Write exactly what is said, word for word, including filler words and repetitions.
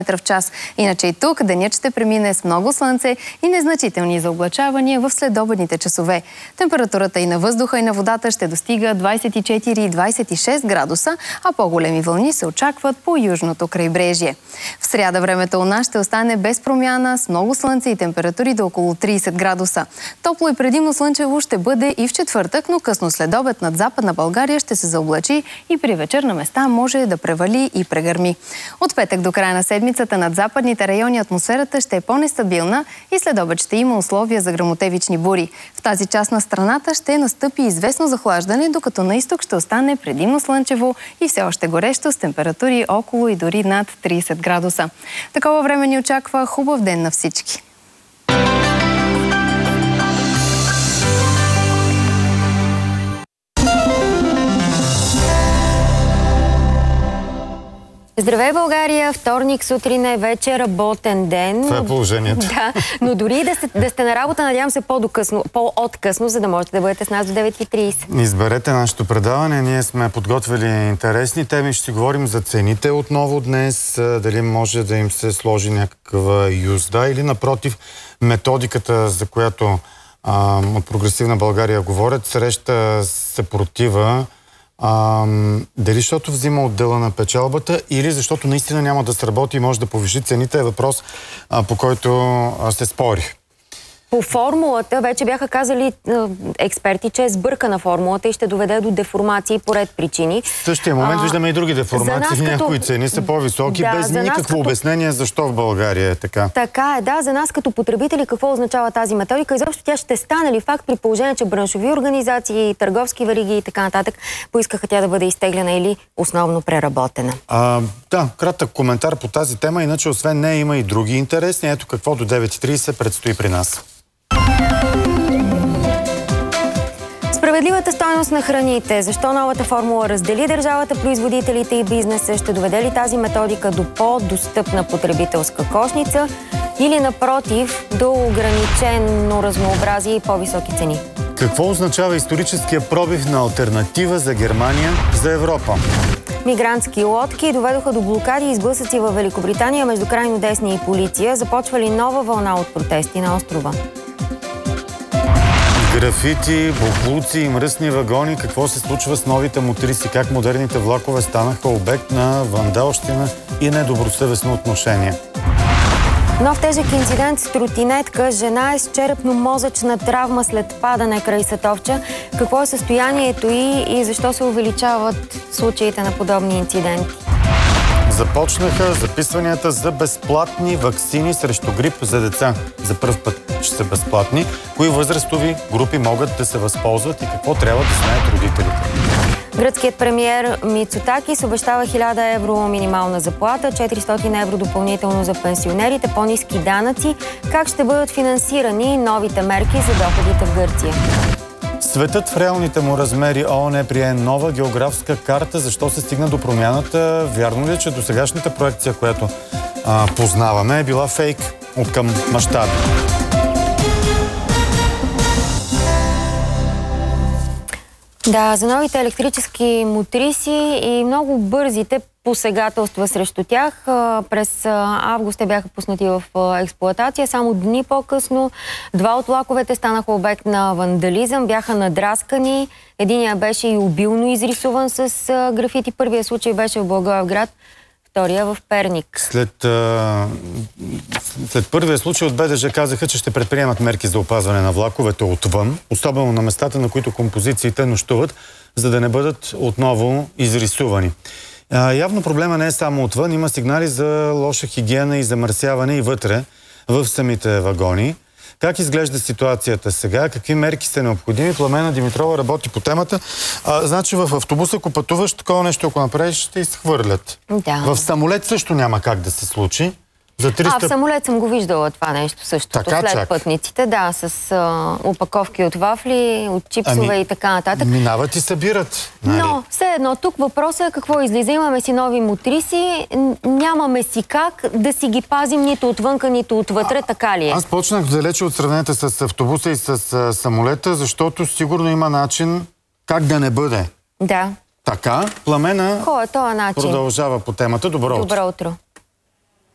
в час. Иначе и тук денят ще премине с много слънце и незначителни заоблачавания в следобедните часове. Температурата и на въздуха, и на водата ще достига двадесет и четири до двадесет и шест градуса, а по-големи вълни се очакват по южното крайбрежие. В сряда времето у нас ще остане без промяна, с много слънце и температури до около тридесет градуса. Топло и предимно слънчево ще бъде и в четвъртък, но късно следобед над Западна България ще се заоблачи и при вечер на места може да превали и прегърми. От петък до края на седмицата над западните райони атмосферата ще е по-нестабилна и следобед ще има условия за гръмотевични бури. В тази част на страната ще настъпи известно захлаждане, докато на изток ще остане предимно слънчево и все още горещо с температури около и дори над тридесет градуса. Такова време ни очаква хубав ден на всички. Здравей, България! Вторник сутрин е вече работен ден. Това е положението. Да, но дори да сте, да сте на работа, надявам се по-откъсно, по-откъсно, за да можете да бъдете с нас до девет и тридесет. Изберете нашето предаване. Ние сме подготвили интересни теми. Ще си говорим за цените отново днес. Дали може да им се сложи някаква юзда или напротив методиката, за която а, от Прогресивна България говорят, среща съпротива. А, дали защото взима от дела на печалбата или защото наистина няма да сработи и може да повиши цените е въпрос, а, по който а, се спори. По формулата вече бяха казали а, експерти, че е сбъркана формулата и ще доведе до деформации по ред причини. В същия момент а, виждаме и други деформации. В някои като... цени са по-високи, да, без никакво като... обяснение защо в България е така. Така е, да. За нас като потребители какво означава тази методика? Изобщо тя ще стане ли факт при положение, че браншови организации, търговски вериги и така нататък поискаха тя да бъде изтеглена или основно преработена? А, да, кратък коментар по тази тема. Иначе освен нея има и други интересни. Ето какво до девет и тридесет предстои при нас. Справедливата стойност на храните. Защо новата формула раздели държавата, производителите и бизнеса? Ще доведе ли тази методика до по-достъпна потребителска кошница или напротив до ограничено разнообразие и по-високи цени? Какво означава историческия пробив на алтернатива за Германия за Европа? Мигрантски лодки доведоха до блокади и сблъсъци във Великобритания между крайно десни и полиция. Започва ли нова вълна от протести на острова? Графити, боклуци и мръсни вагони. Какво се случва с новите мотриси? Как модерните влакове станаха обект на вандалщина и недобросъвестно отношение? Нов тежък инцидент с тротинетка. Жена е с черепно-мозъчна травма след падане край Сатовча. Какво е състоянието й и защо се увеличават случаите на подобни инциденти? Започнаха записванията за безплатни ваксини срещу грип за деца. За пръв път ще са безплатни. Кои възрастови групи могат да се възползват и какво трябва да знаят родителите? Гръцкият премиер Мицотакис обещава хиляда евро минимална заплата, четиристотин евро допълнително за пенсионерите, по-ниски данъци. Как ще бъдат финансирани новите мерки за доходите в Гърция? Светът в реалните му размери. ООН прие нова географска карта. Защо се стигна до промяната? Вярно ли е, че досегашната проекция, която а, познаваме, е била фейк от към мащаби? Да, за новите електрически мотриси и много бързите посегателства срещу тях. През август те бяха пуснати в експлоатация. Само дни по-късно два от влаковете станаха обект на вандализъм, бяха надраскани. Единият беше и обилно изрисуван с графити. Първият случай беше в Благоевград, втория в Перник. След, а, след първия случай от БДЖ казаха, че ще предприемат мерки за опазване на влаковете отвън, особено на местата, на които композициите нощуват, за да не бъдат отново изрисувани. А, явно проблема не е само отвън, има сигнали за лоша хигиена и замърсяване и вътре, в самите вагони. Как изглежда ситуацията сега? Какви мерки са необходими? Пламена Димитрова работи по темата. А, значи в автобуса, ако пътуваш, такова нещо, ако направиш, ще изхвърлят. Да. В самолет също няма как да се случи. За триста... А, в самолет съм го виждала това нещо също. Така, след чак. пътниците, да, с а, опаковки от вафли, от чипсове ами, и така нататък. Минават и събират. Нали? Но, все едно, тук въпросът е какво излиза. Имаме си нови мотриси, нямаме си как да си ги пазим нито отвънка, нито отвътре, а, така ли е? Аз почнах далече от сравнението с автобуса и с а, самолета, защото сигурно има начин как да не бъде. Да. Така, Пламена Кой е този начин? Продължава по темата. Добро утро. Добро утро.